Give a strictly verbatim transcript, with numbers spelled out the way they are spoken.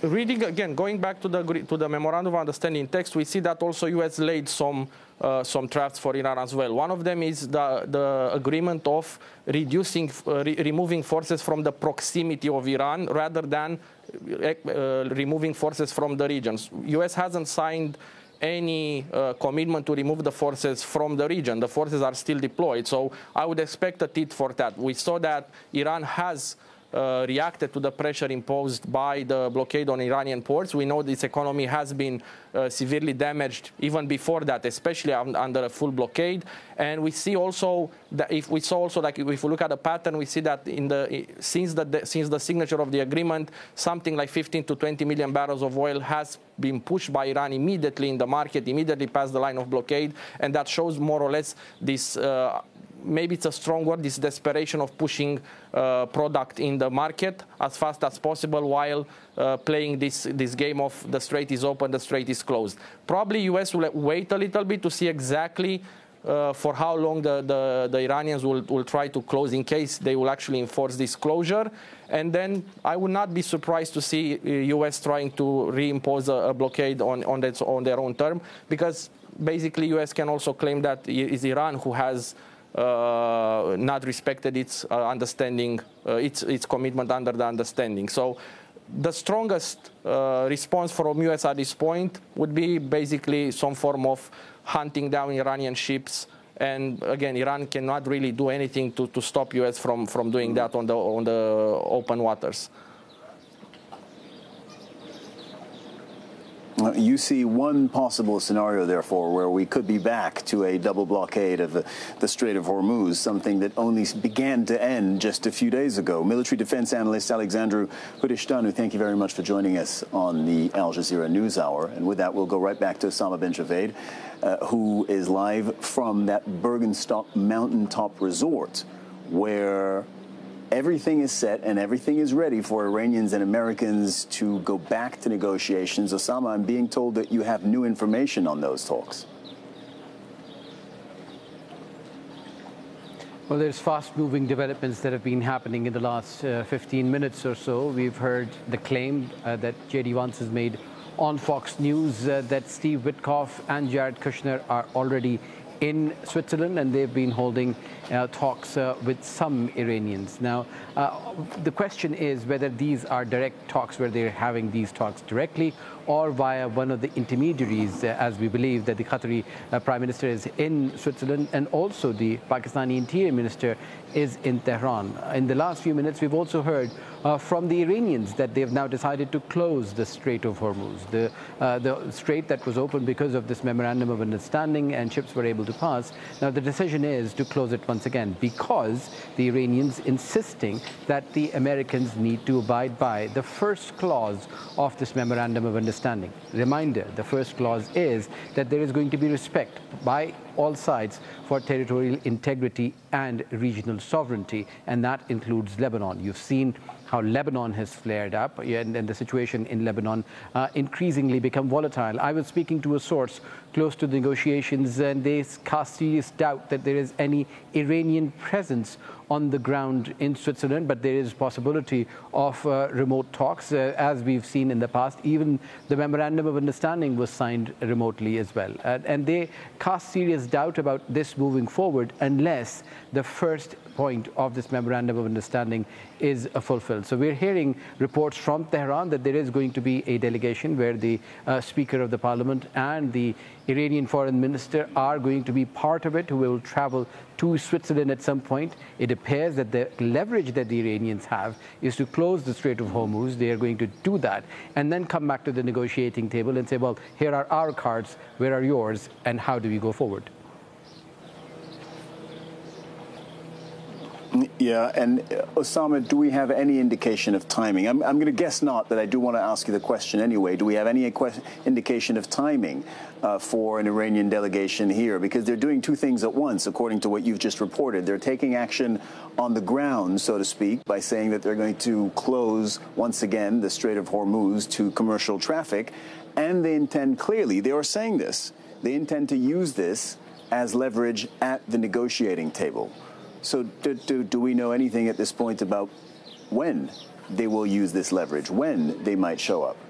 reading again, going back to the to the memorandum of understanding text, we see that also U S laid some uh, some traps for Iran as well. One of them is the the agreement of reducing, uh, re removing forces from the proximity of Iran rather than uh, removing forces from the regions. U S hasn't signed any uh, commitment to remove the forces from the region. The forces are still deployed, so I would expect a tit for tat. We saw that Iran has Uh, reacted to the pressure imposed by the blockade on Iranian ports. We know this economy has been uh, severely damaged even before that, especially un under a full blockade. And we see also that if we saw also like if we look at the pattern, we see that in the since the since the signature of the agreement, something like fifteen to twenty million barrels of oil has been pushed by Iran immediately in the market, immediately past the line of blockade, and that shows more or less this. Uh, Maybe it's a strong word, this desperation of pushing uh, product in the market as fast as possible while uh, playing this, this game of the strait is open, the strait is closed. Probably U S will wait a little bit to see exactly uh, for how long the, the, the Iranians will, will try to close in case they will actually enforce this closure. And then I would not be surprised to see U S trying to reimpose a, a blockade on, on, its, on their own term, because basically U S can also claim that it is Iran who has Uh, not respected its uh, understanding, uh, its its commitment under the understanding. So the strongest uh, response from U S at this point would be basically some form of hunting down Iranian ships. And again, Iran cannot really do anything to, to stop U S from, from doing that on the, on the open waters. You see one possible scenario, therefore, where we could be back to a double blockade of the, the Strait of Hormuz, something that only began to end just a few days ago. Military defense analyst Alexandru Hudishtanu, thank you very much for joining us on the Al Jazeera News Hour. And with that, we'll go right back to Osama bin Javed, uh, who is live from that Bergenstock mountaintop resort, where everything is set and everything is ready for Iranians and Americans to go back to negotiations. Osama, I'm being told that you have new information on those talks. Well, there's fast-moving developments that have been happening in the last uh, fifteen minutes or so. We've heard the claim uh, that J D Vance has made on Fox News uh, that Steve Witkoff and Jared Kushner are already in Switzerland, and they've been holding uh, talks uh, with some Iranians. Now, uh, the question is whether these are direct talks where they're having these talks directly or via one of the intermediaries, uh, as we believe that the Qatari uh, Prime Minister is in Switzerland, and also the Pakistani Interior Minister is in Tehran. In the last few minutes, we've also heard uh, from the Iranians that they've now decided to close the Strait of Hormuz, the, uh, the strait that was open because of this memorandum of understanding and ships were able to pass. Now, the decision is to close it once again because the Iranians insisting that the Americans need to abide by the first clause of this memorandum of understanding. Reminder, the first clause is that there is going to be respect by all sides for territorial integrity and regional sovereignty, and that includes Lebanon. You've seen how Lebanon has flared up, and, and the situation in Lebanon uh, increasingly become volatile. I was speaking to a source close to the negotiations, and they cast serious doubt that there is any Iranian presence on the ground in Switzerland, but there is possibility of uh, remote talks, uh, as we've seen in the past. Even the memorandum of understanding was signed remotely as well. Uh, and they cast serious doubt about this moving forward unless the first point of this memorandum of understanding is uh, fulfilled. So we're hearing reports from Tehran that there is going to be a delegation where the uh, Speaker of the Parliament and the Iranian Foreign Minister are going to be part of it, who will travel to Switzerland at some point. It appears that the leverage that the Iranians have is to close the Strait of Hormuz. They are going to do that and then come back to the negotiating table and say, well, here are our cards, where are yours, and how do we go forward? Yeah, and uh, Osama, do we have any indication of timing? I'm, I'm going to guess not, but I do want to ask you the question anyway. Do we have any indication of timing uh, for an Iranian delegation here? Because they're doing two things at once, according to what you've just reported. They're taking action on the ground, so to speak, by saying that they're going to close, once again, the Strait of Hormuz to commercial traffic. And they intend, clearly, they are saying this, they intend to use this as leverage at the negotiating table. So do, do, do we know anything at this point about when they will use this leverage, when they might show up?